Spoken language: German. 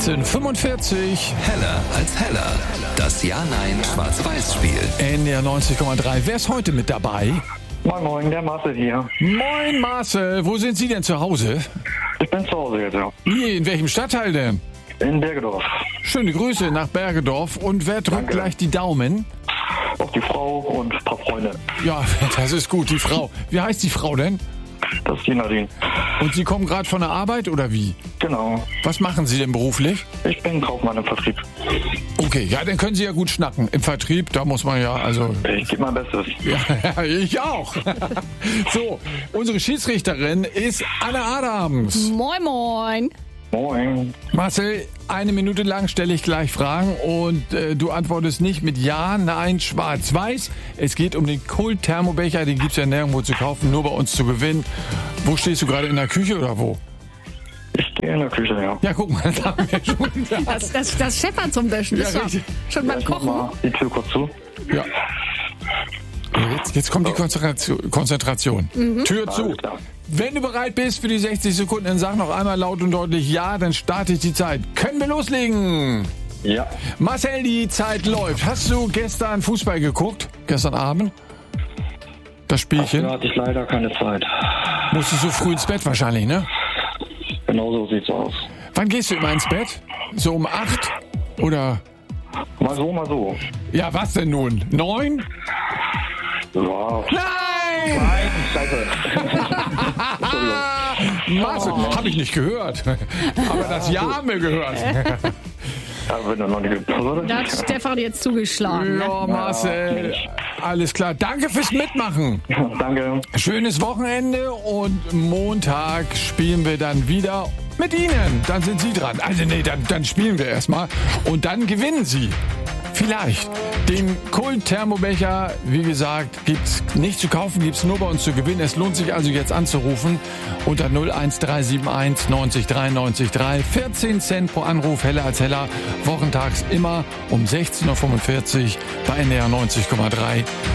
45. Heller als Heller. Das Ja-Nein-Schwarz-Weiß-Spiel. NDR 90,3. Wer ist heute mit dabei? Moin Moin, der Marcel hier. Moin Marcel, wo sind Sie denn zu Hause? Ich bin zu Hause jetzt, ja. Nee, in welchem Stadtteil denn? In Bergedorf. Schöne Grüße nach Bergedorf. Und wer drückt Danke. gleich die Daumen? Auf die Frau und ein paar Freunde. Ja, das ist gut, die Frau. Wie heißt die Frau denn? Das ist die Nadine. Und Sie kommen gerade von der Arbeit oder wie? Genau. Was machen Sie denn beruflich? Ich bin Kaufmann im Vertrieb. Okay, ja, dann können Sie ja gut schnacken. Im Vertrieb, da muss man ja, also... Ich gebe mein Bestes. Ja, ich auch. So, unsere Schiedsrichterin ist Anne Adams. Moin, moin. Moin. Marcel, 1 Minute lang stelle ich gleich Fragen und du antwortest nicht mit Ja, Nein, Schwarz, Weiß. Es geht um den Kult-Thermobecher, den gibt's ja nirgendwo zu kaufen, nur bei uns zu gewinnen. Wo stehst du gerade, in der Küche oder wo? Ich gehe in der Küche, ja. Ja, guck mal, das haben wir schon. Das scheppert zum Wäschen. Ja, Ist doch richtig. schon beim Ich mach Kochen. mal die Tür kurz zu. Ja. Jetzt kommt die Konzentration. Tür zu. Alles klar. Wenn du bereit bist für die 60 Sekunden, dann sag noch einmal laut und deutlich Ja, dann starte ich die Zeit. Können wir loslegen? Ja. Marcel, die Zeit läuft. Hast du gestern Fußball geguckt? Gestern Abend? Das Spielchen? Da hatte ich leider keine Zeit. Musstest du früh ins Bett wahrscheinlich, ne? Genau so sieht's aus. Wann gehst du immer ins Bett? So um 8? Oder? Mal so, mal so. Ja, was denn nun? 9? Ja. Nein! Nein, scheiße. Marcel, hab ich nicht gehört. Aber das Ja haben wir gehört. Ja, wenn du noch nicht oder? Da hat Stefan jetzt zugeschlagen. Ne? Ja, Marcel, alles klar. Danke fürs Mitmachen. Danke. Schönes Wochenende und Montag spielen wir dann wieder mit Ihnen. Dann sind Sie dran. Also nee, dann spielen wir erstmal und dann gewinnen Sie. Vielleicht. Den Kult-Thermobecher, wie gesagt, gibt's nicht zu kaufen, gibt's nur bei uns zu gewinnen. Es lohnt sich also jetzt anzurufen unter 01371 90 93 3. 14 Cent pro Anruf, Heller als Heller. Wochentags immer um 16.45 Uhr bei NDR 90,3.